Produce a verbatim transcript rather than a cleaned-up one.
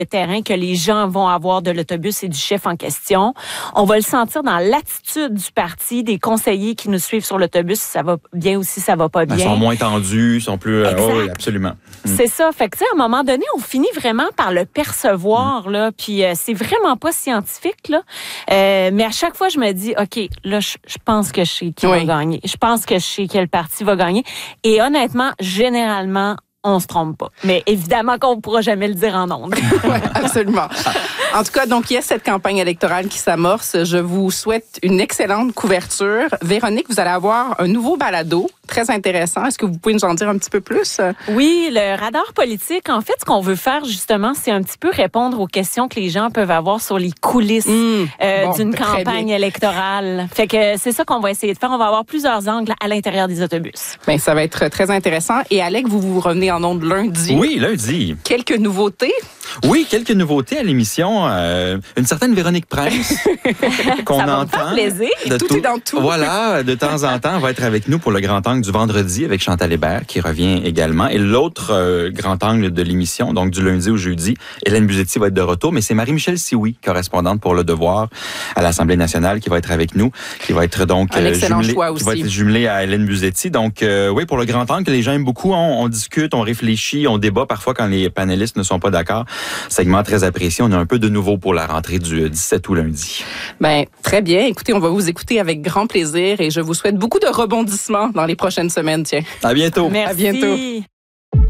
le terrain que les gens vont avoir de l'autobus et du chef en question. On va le sentir dans l'attitude du parti, des conseillers qui nous suivent sur l'autobus, si ça va bien ou si ça va pas bien. Ils sont moins tendus, ils sont plus... Euh, oh, oui, absolument. C'est ça. Fait que, tu sais, à un moment donné, on finit vraiment par le percevoir, mm. là. Puis, euh, c'est vraiment pas scientifique, là. Euh, mais à chaque fois, je me dis, OK, là, je, je pense que je sais qui oui. va gagner. Je pense que je sais quel parti va gagner. Et honnêtement, généralement, on se trompe pas. Mais évidemment qu'on ne pourra jamais le dire en ondes. Oui, absolument. En tout cas, donc, il y a cette campagne électorale qui s'amorce. Je vous souhaite une excellente couverture. Véronique, vous allez avoir un nouveau balado très intéressant. Est-ce que vous pouvez nous en dire un petit peu plus? Oui, le radar politique, en fait, ce qu'on veut faire, justement, c'est un petit peu répondre aux questions que les gens peuvent avoir sur les coulisses mmh, euh, bon, d'une campagne bien. électorale. Fait que c'est ça qu'on va essayer de faire. On va avoir plusieurs angles à l'intérieur des autobus. Bien, ça va être très intéressant. Et Alec, vous vous revenez en ondes lundi. Oui, lundi. Quelques nouveautés? Oui, quelques nouveautés à l'émission. Euh, une certaine Véronique Prince qu'on ça va entend. Me faire plaisir. Tout, tout est dans tout. Voilà, de temps en temps, va être avec nous pour le grand angle du vendredi avec Chantal Hébert qui revient également. Et l'autre euh, grand angle de l'émission, donc du lundi au jeudi, Hélène Buzetti va être de retour, mais c'est Marie-Michel Sioui, correspondante pour Le Devoir à l'Assemblée nationale, qui va être avec nous, qui va être donc Un excellent jumelée, choix aussi. qui va être jumelée à Hélène Buzetti. Donc euh, oui, pour le grand angle que les gens aiment beaucoup, on, on discute, on réfléchit, on débat parfois quand les panélistes ne sont pas d'accord. Segment très apprécié. On a un peu de nouveau pour la rentrée du dix-sept août lundi. Ben très bien. Écoutez, on va vous écouter avec grand plaisir et je vous souhaite beaucoup de rebondissements dans les prochaines semaines. Tiens. À bientôt. Merci. À bientôt.